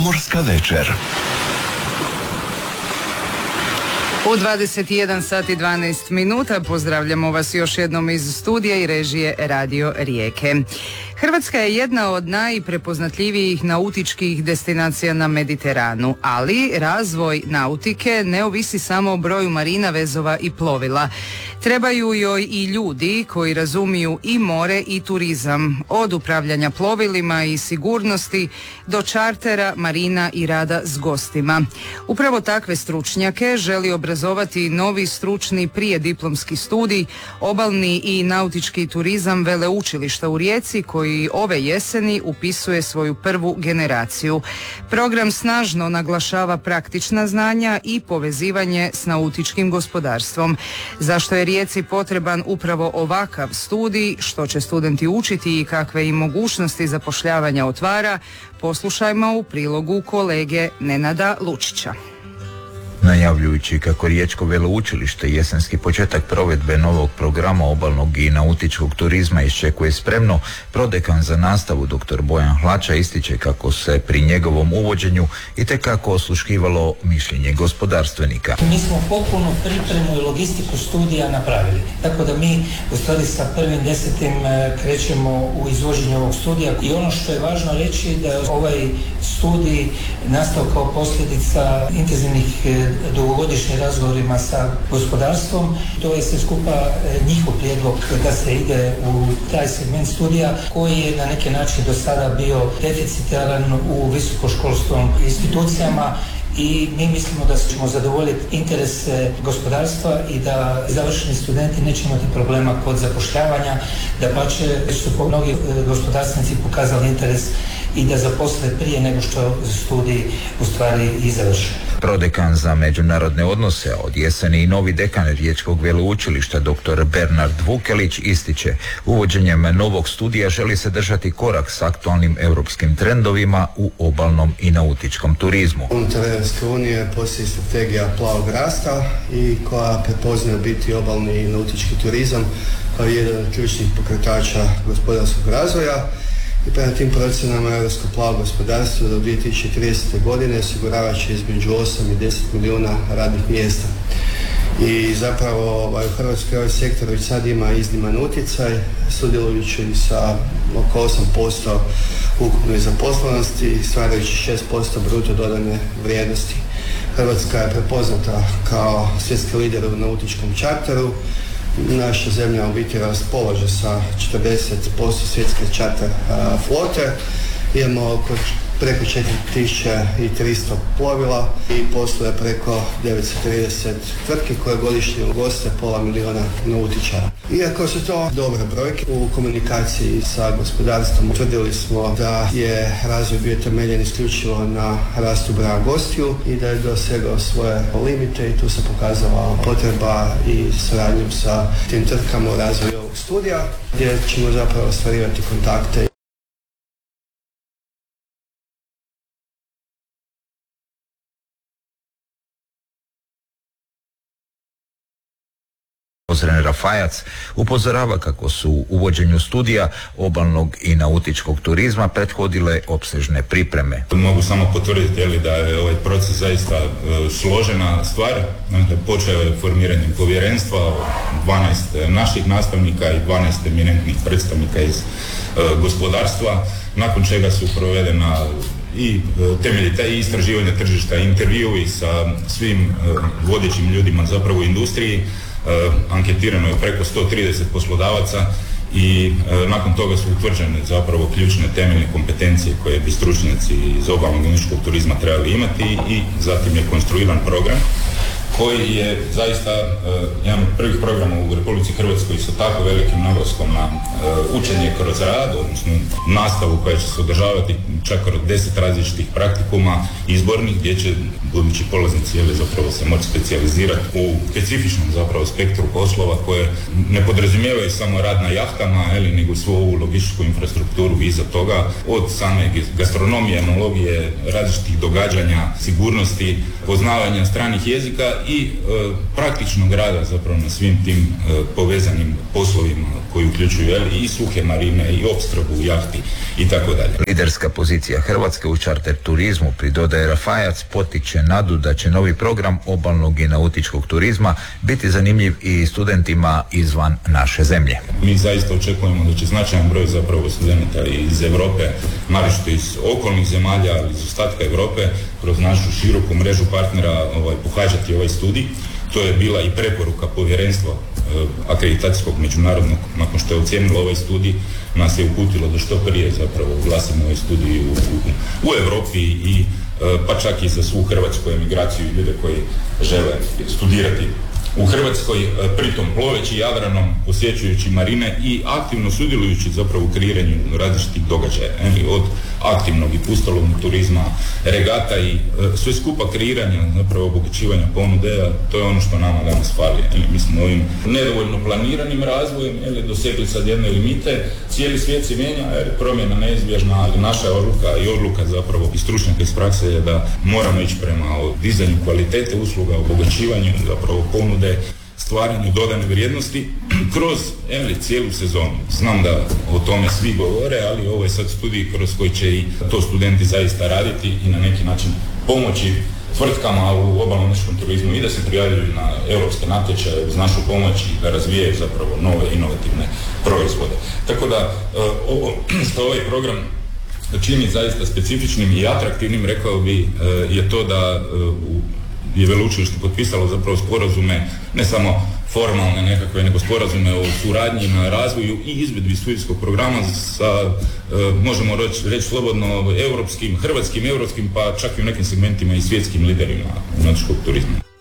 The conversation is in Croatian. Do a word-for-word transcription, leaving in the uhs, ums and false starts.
Pomorska večer. U dvadeset jedan sat i dvanaest minuta pozdravljamo vas još jednom iz studija i režije Radio Rijeke. Hrvatska je jedna od najprepoznatljivijih nautičkih destinacija na Mediteranu, ali razvoj nautike ne ovisi samo o broju marina, vezova i plovila. Trebaju joj i ljudi koji razumiju i more i turizam, od upravljanja plovilima i sigurnosti do čartera, marina i rada s gostima. Upravo takve stručnjake želi obrazovati novi stručni prijediplomski studij obalni i nautički turizam Veleučilišta u Rijeci, koji ove jeseni upisuje svoju prvu generaciju. Program snažno naglašava praktična znanja i povezivanje s nautičkim gospodarstvom. Zašto je Rijeci potreban upravo ovakav studij, što će studenti učiti i kakve im mogućnosti zapošljavanja otvara, poslušajmo u prilogu kolege Nenada Lučića. Najavljujući kako Riječko veleučilište jesenski početak provedbe novog programa obalnog i nautičkog turizma iščekuje spremno, prodekan za nastavu dr. Bojan Hlača ističe kako se pri njegovom uvođenju itekako osluškivalo mišljenje gospodarstvenika. Mi smo potpuno pripremu i logistiku studija napravili, tako da mi u stvari sa prvim desetim krećemo u izvođenje ovog studija i ono što je važno reći da je ovaj studij nastao kao posljedica intenzivnih dugogodišnjim razgovorima sa gospodarstvom. To je sve skupa njihov prijedlog da se ide u taj segment studija koji je na neki način do sada bio deficitaran u visokoškolskom institucijama i mi mislimo da ćemo zadovoljiti interese gospodarstva i da završeni studenti neće imati problema kod zapošljavanja, da pače su mnogi gospodarstvenici pokazali interes i da zaposle prije nego što studij u stvari i završe. Prodekan za međunarodne odnose, od jeseni i novi dekan Riječkog veleučilišta dr. Bernard Vukelić ističe, uvođenjem novog studija želi se držati korak s aktualnim europskim trendovima u obalnom i nautičkom turizmu. Unutar Europske unije postoji strategija plavog rasta i koja prepoznaje biti obalni i nautički turizam kao jedan od ključnih pokretača gospodarskog razvoja. I prema tim procjenama europsko plavo gospodarstvo do dvije tisuće tridesete. godine osiguravat će između osam i deset milijuna radnih mjesta. I zapravo ovaj, u Hrvatskoj ovaj sektor već sad ima izniman utjecaj, sudjelujući sa oko osam posto ukupnoj zaposlenosti, stvarajući šest posto bruto dodane vrijednosti. Hrvatska je prepoznata kao svjetski lider u nautičkom čarteru. Naša zemlja u biti raspolaže sa četrdeset posto svjetske čarter flote. Imamo oko preko četiri tisuće tristo plovila i posluje preko devetsto trideset tvrtki koje godišnje ugoste pola miliona nautičara. Iako su to dobre brojke, u komunikaciji sa gospodarstvom utvrdili smo da je razvoj bio temeljen isključivo na rastu broja gostiju i da je dosegao svoje limite i tu se pokazala potreba i suradnjom sa tim tvrtkama u razvoju ovog studija gdje ćemo zapravo ostvarivati kontakte. Ozren Rafajac upozorava kako su uvođenju studija obalnog i nautičkog turizma prethodile opsežne pripreme. Mogu samo potvrditi jeli, da je ovaj proces zaista e, složena stvar. Dakle, počeo je formiranjem povjerenstva, dvanaest naših nastavnika i dvanaest eminentnih predstavnika iz e, gospodarstva, nakon čega su provedena i temelji taj istraživanja tržišta, intervjui sa svim e, vodećim ljudima zapravo u industriji. E, anketirano je preko sto trideset poslodavaca i e, nakon toga su utvrđene zapravo ključne temeljne kompetencije koje bi stručnjaci iz obalnog i nautičkog turizma trebali imati i zatim je konstruiran program koji je zaista uh, jedan od prvih programa u Republici Hrvatskoj sa tako velikim naglaskom na uh, učenje kroz rad, odnosno nastavu koja će se održavati čak od deset različitih praktikuma izbornih, gdje će budući polaznici jeli, zapravo se moći specijalizirati u specifičnom zapravo spektru poslova koje ne podrazumijevaju samo rad na jahtama, jeli, nego svu ovu logističku infrastrukturu iza toga, od same gastronomije, enologije, različitih događanja, sigurnosti, poznavanja stranih jezika i e, praktičnog rada zapravo na svim tim e, povezanim poslovima koji uključuju jeli, i suhe marine i opskrbu jahti i tako dalje. Liderska pozicija Hrvatske u čarter turizmu, pridodaje Rafajac, potiče nadu da će novi program obalnog i nautičkog turizma biti zanimljiv i studentima izvan naše zemlje. Mi zaista očekujemo da će značajan broj zapravo studenta iz Europe, naročito iz okolnih zemalja, ali iz ostatka Europe, kroz našu široku mrežu partnera ovaj, pohađati ovaj studij. To je bila i preporuka povjerenstva eh, akreditacijskog međunarodnog, nakon što je ocijenilo ovaj studij, nas je uputilo da što prije zapravo glasimo ovaj studij u, u, u Europi i eh, pa čak i za svu hrvatsku emigraciju i ljude koji žele studirati u Hrvatskoj, pritom ploveći Jadranom, posjećujući marine i aktivno sudjelujući zapravo u kreiranju različitih događaja, od aktivnog i pustolovnog turizma, regata i sve skupa kreiranja, zapravo obogaćivanja ponude, to je ono što nama danas fali. Mi smo ovim nedovoljno planiranim razvojem dosegli sad jedne limite, cijeli svijet se mijenja, jer promjena neizbježna, ali naša odluka i odluka zapravo i stručnjaka iz prakse je da moramo ići prema dizanju kvalitete usluga, obogaćivanju zapravo ponude, stvaranju dodane vrijednosti kroz eli, cijelu sezonu. Znam da o tome svi govore, ali ovo je sad studij kroz koji će i to studenti zaista raditi i na neki način pomoći tvrtkama u obalnom nautičkom turizmu i da se prijavljuju na europske natječaje uz našu pomoć i da razvijaju zapravo nove inovativne proizvode. Tako da ovo što ovaj program čini zaista specifičnim i atraktivnim, rekao bi, je to da u je veleučilište potpisalo zapravo sporazume, ne samo formalne nekakve, nego sporazume o suradnji na razvoju i izvedbi studijskog programa sa, e, možemo reći, reći slobodno, europskim, hrvatskim, europskim, pa čak i u nekim segmentima i svjetskim liderima nautičkog turizma.